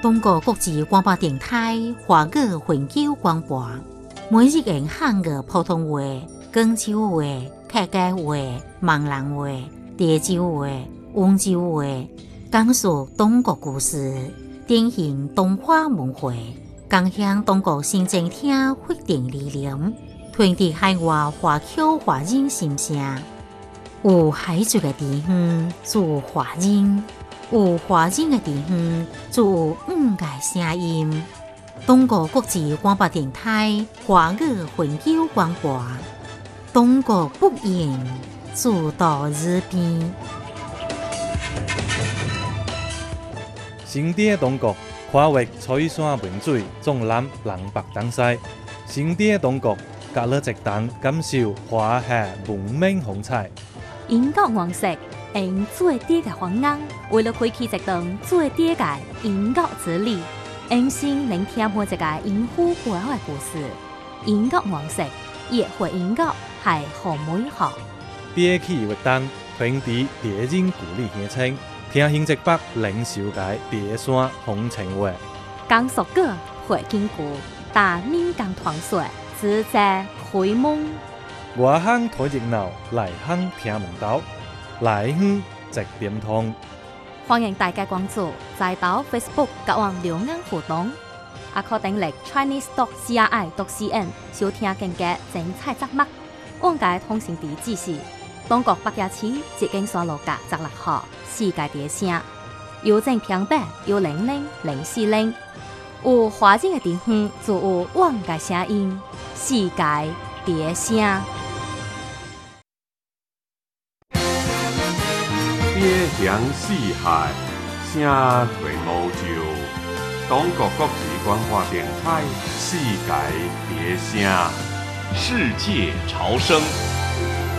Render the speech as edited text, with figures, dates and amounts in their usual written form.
中国国际广播电台华语永久广播，每日用汉语普通话、广州话、客家话、闽南话、潮州话、温州话，讲述中国故事，典型东华文化，共享中国新政厅发展理念，传递海外华侨华人心声。有海族的地方，就有华人；有华人的地方，就有五个声音。中国国际广播电台华语永久广播，中国不言，自到日边。 新地的中国跨越翠山文水，纵览南北东西。新地的中国，隔了一档感受华夏文明风采。 英国王室用最低嘅方案，为了开启一段最低嘅英国之旅，用心聆听每一个英虎背后嘅故事。英国王室也会英国系好美好。 第起活动，传递地人故里乡亲，听新浙北领袖界第山风情话。 讲述歌会经过大闽港团水，自在开门。 外乡睇热闹，内乡听门道，内乡直点通。 欢迎大家关注在岛 Facebook 甲网留言互动，也可订阅 Chinese.CRI.CN 收听更加精彩节目。往界通讯地址是中国北京市捷径山路甲16号世界第声，邮政平板100-040。有华人的地方，就有往界声音，世界第声。 边疆四海，声退无就。中国国际广播电台世界第声， 世界潮生。